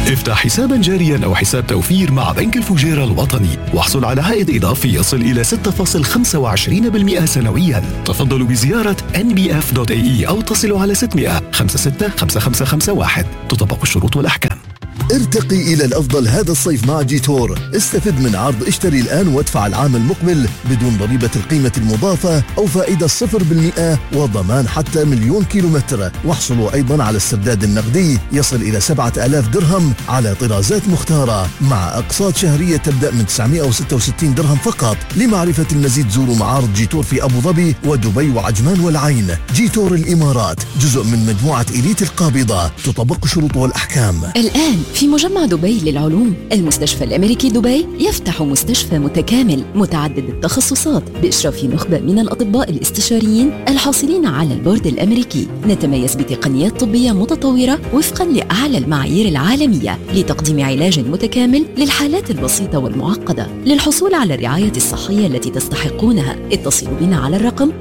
افتح حسابا جاريا أو حساب توفير مع بنك الفجيرة الوطني واحصل على عائد إضافي يصل إلى 6.25% سنويا. تفضلوا بزيارة nbf.ae أو اتصلوا على 600 56 5551. تطبق الشروط والأحكام. ارتقي إلى الأفضل هذا الصيف مع جيتور. استفد من عرض اشتري الآن وادفع العام المقبل بدون ضريبة القيمة المضافة أو فائدة 0% وضمان حتى 1,000,000 كيلومتر. واحصلوا أيضا على السداد النقدي يصل إلى 7,000 درهم على طرازات مختارة مع أقساط شهرية تبدأ من 966 درهم فقط. لمعرفة المزيد زوروا معارض جيتور في أبو ظبي ودبي وعجمان والعين. جيتور الإمارات جزء من مجموعة إليت القابضة. تطبق الشروط والأحكام. الآن في مجمع دبي للعلوم، المستشفى الأمريكي دبي يفتح مستشفى متكامل متعدد التخصصات بإشراف نخبة من الأطباء الاستشاريين الحاصلين على البورد الأمريكي. نتميز بتقنيات طبية متطورة وفقا لأعلى المعايير العالمية لتقديم علاج متكامل للحالات البسيطة والمعقدة. للحصول على الرعاية الصحية التي تستحقونها اتصلوا بنا على الرقم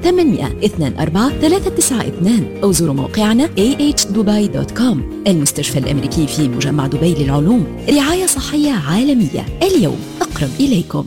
824-392 أو زوروا موقعنا ahdubai.com. المستشفى الأمريكي في مجمع دبي للعلوم، رعاية صحية عالمية اليوم أقرب إليكم.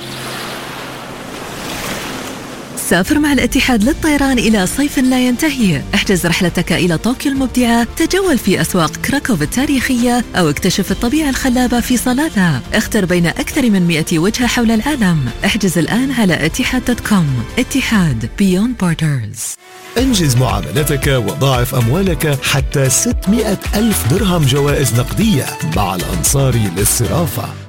سافر مع الاتحاد للطيران إلى صيف لا ينتهي. احجز رحلتك إلى طوكيو المبدعة، تجول في أسواق كراكوف التاريخية أو اكتشف الطبيعة الخلابة في صالاتها. اختر بين أكثر من 100 وجهة حول العالم. احجز الآن على etihad.com. اتحاد Beyond Borders. انجز معاملتك وضاعف أموالك حتى 600,000 درهم جوائز نقدية مع الأنصاري للصرافة.